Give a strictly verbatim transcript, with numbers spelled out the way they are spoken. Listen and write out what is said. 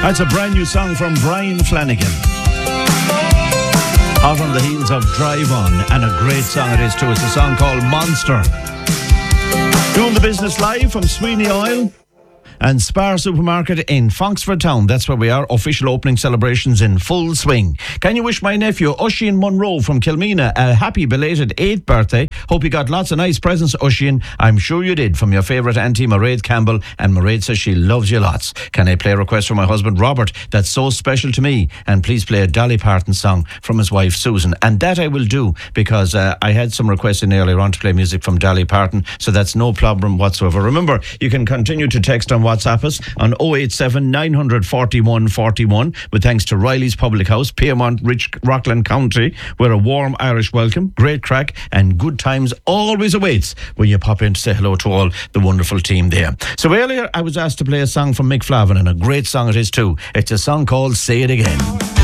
That's a brand new song from Brian Flanagan. Hot on the heels of Drive On, and a great song it is too. It's a song called Monster. Doing the business live from Sweeney Oil and Spar Supermarket in Fonksford Town. That's where we are. Official opening celebrations in full swing. Can you wish my nephew, Oisin Monroe from Kilmena, a happy belated eighth birthday? Hope you got lots of nice presents, Oisin. I'm sure you did, from your favourite auntie, Mairead Campbell. And Mairead says she loves you lots. Can I play a request from my husband, Robert, that's so special to me? And please play a Dolly Parton song from his wife, Susan. And that I will do, because uh, I had some requests in earlier on to play music from Dolly Parton, so that's no problem whatsoever. Remember, you can continue to text on WhatsApp us on oh eight seven, nine four one, four one, with thanks to Riley's Public House, Piermont, Rich, Rockland County, where a warm Irish welcome, great crack and good times always awaits when you pop in to say hello to all the wonderful team there. So earlier I was asked to play a song from Mick Flavin, and a great song it is too. It's a song called Say It Again.